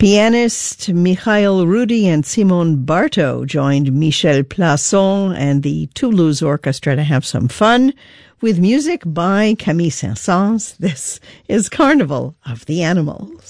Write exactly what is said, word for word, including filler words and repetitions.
Pianist Mikhail Rudy and Simone Barto joined Michel Plasson and the Toulouse Orchestra to have some fun with music by Camille Saint-Saëns. This is Carnival of the Animals.